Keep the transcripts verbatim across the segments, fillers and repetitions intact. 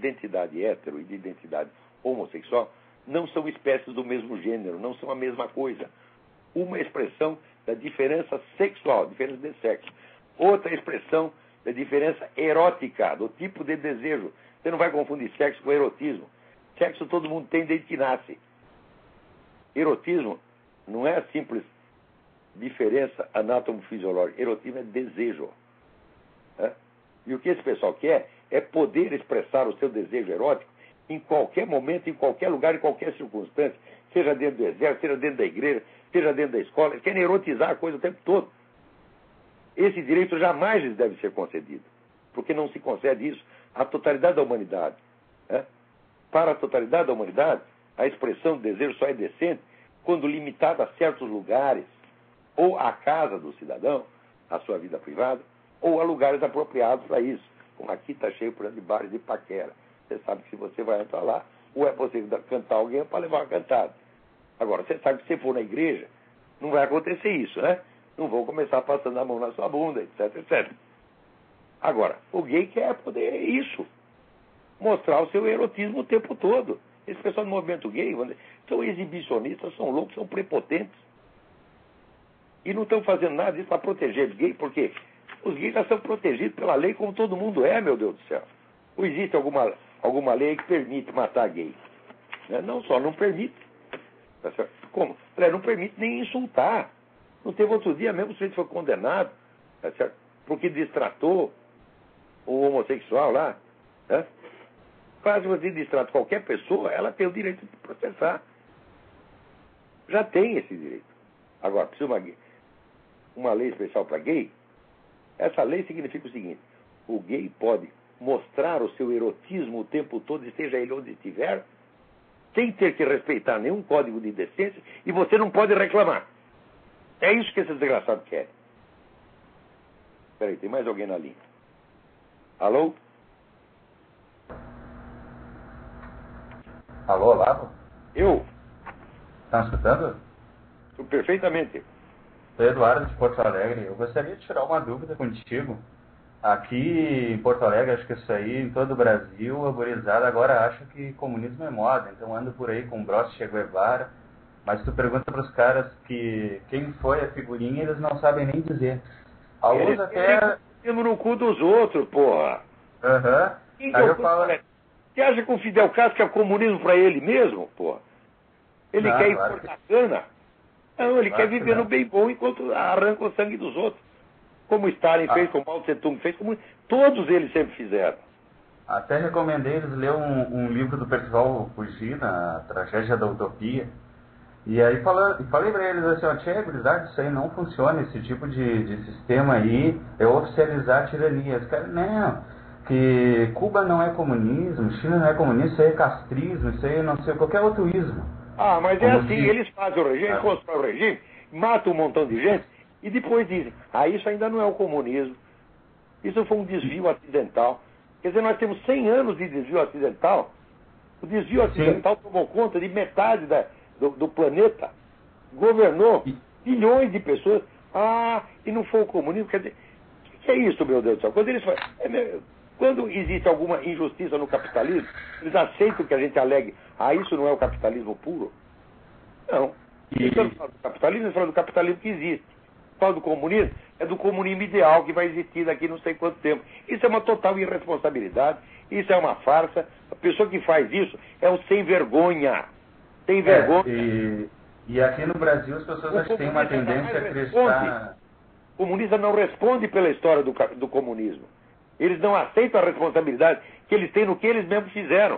identidade hétero e de identidade homossexual não são espécies do mesmo gênero, não são a mesma coisa. Uma expressão da diferença sexual, diferença de sexo. Outra expressão da diferença erótica, do tipo de desejo. Você não vai confundir sexo com erotismo. Sexo todo mundo tem desde que nasce. Erotismo não é a simples diferença anátomo-fisiológica. Erotismo é desejo. É? E o que esse pessoal quer é poder expressar o seu desejo erótico em qualquer momento, em qualquer lugar, em qualquer circunstância, seja dentro do exército, seja dentro da igreja, seja dentro da escola. Eles querem erotizar a coisa o tempo todo. Esse direito jamais lhes deve ser concedido, porque não se concede isso à totalidade da humanidade. É? Para a totalidade da humanidade, a expressão de desejo só é decente quando limitada a certos lugares, ou à casa do cidadão, à sua vida privada, ou a lugares apropriados para isso. Como aqui está cheio, por exemplo, de bares de paquera. Você sabe que se você vai entrar lá, ou é para você cantar alguém, ou para levar uma cantada. Agora, você sabe que se for na igreja, não vai acontecer isso, né? Não vão começar passando a mão na sua bunda, etc, etcétera. Agora, o gay quer poder isso. Mostrar o seu erotismo o tempo todo. Esse pessoal do movimento gay são exibicionistas, são loucos, são prepotentes. E não estão fazendo nada disso para proteger os gays, porque os gays já são protegidos pela lei como todo mundo é, meu Deus do céu. Ou existe alguma, alguma lei que permite matar gay? Né? Não só não permite. Tá certo? Como? Não permite nem insultar. Não teve outro dia mesmo, o sujeito foi condenado, tá certo? Porque distratou o homossexual lá. Né? Quase você distrata qualquer pessoa, ela tem o direito de processar. Já tem esse direito. Agora, precisa uma, uma lei especial para gay? Essa lei significa o seguinte: o gay pode mostrar o seu erotismo o tempo todo, esteja ele onde estiver, sem ter que respeitar nenhum código de decência, e você não pode reclamar. É isso que esse desgraçado quer. Espera aí, tem mais alguém na linha. Alô? Alô, Olavo? Eu? Está me escutando? Estou perfeitamente. Sou Eduardo de Porto Alegre. Eu gostaria de tirar uma dúvida contigo. Aqui em Porto Alegre, acho que isso aí, em todo o Brasil, a gurizada agora acha que comunismo é moda. Então ando por aí com o broche Che Guevara. Mas tu pergunta para os caras que quem foi a figurinha, eles não sabem nem dizer. Alguns Eles até... Eles no cu dos outros, porra. Aham. Quem Aí que é eu o... falo... Você acha que o Fidel Castro é comunismo para ele mesmo, porra? Ele Não, quer ir claro por que- na cana? Não, ele Claro quer que viver não. no bem bom enquanto arranca o sangue dos outros. Como Stalin Ah. fez, como Mao Tse Tung fez, como todos eles sempre fizeram. Até recomendei eles ler um, um livro do Percival Fugina, A Tragédia da Utopia. E aí fala, falei pra eles assim, ó, tia, gurizada, isso aí não funciona, esse tipo de, de sistema aí é oficializar a tirania. Os caras, não, que Cuba não é comunismo, China não é comunismo, isso aí é castrismo, isso aí é não sei, qualquer outro ismo. Ah, mas é Como assim, se- eles fazem o regime, Ah. constroem o regime, matam um montão de gente e depois dizem, ah, isso ainda não é o comunismo. Isso foi um desvio acidental. Quer dizer, nós temos cem anos de desvio acidental. O desvio acidental tomou conta de metade da, do, do planeta, governou E- bilhões de pessoas. Ah, e não foi o comunismo. Quer dizer, o que, que é isso, meu Deus do céu? Quando, eles, fa- é, meu- quando existe alguma injustiça no capitalismo, eles aceitam que a gente alegue, ah, isso não é o capitalismo puro? Não. E- Eles não falam do capitalismo, eles falam do capitalismo que existe. Fala do comunismo, é do comunismo ideal que vai existir daqui não sei quanto tempo. Isso é uma total irresponsabilidade, isso é uma farsa. A pessoa que faz isso é um sem vergonha. Tem É, vergonha. e, e aqui no Brasil as pessoas O acho que têm uma comunista tendência a jamais acreditar... O comunista não responde pela história do, ca- do comunismo. Eles não aceitam a responsabilidade que eles têm no que eles mesmos fizeram.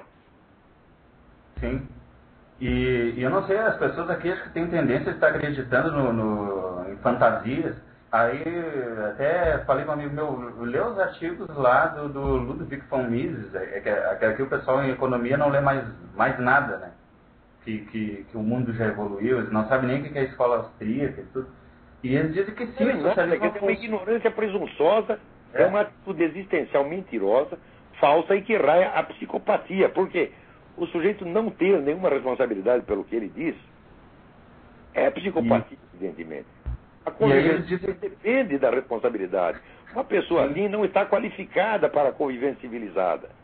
Sim. E, e eu não sei, as pessoas aqui acho que têm tendência de estar acreditando no, no- em fantasias. Aí até falei com um amigo meu, lê os artigos lá do, do Ludwig von Mises, é, que, é, que aqui o pessoal em economia não lê mais, mais nada, né? Que, que, que o mundo já evoluiu, eles não sabem nem o que é a escola austríaca e tudo. E eles dizem que sim, Não é o nada, socialismo quer dizer, é uma funciona. ignorância presunçosa, é. É. uma atitude existencial mentirosa, falsa e que raia a psicopatia. Porque o sujeito não ter nenhuma responsabilidade pelo que ele diz é psicopatia, evidentemente. A E aí convivência eles dizem... depende da responsabilidade. Uma pessoa Sim. assim não está qualificada para a convivência civilizada.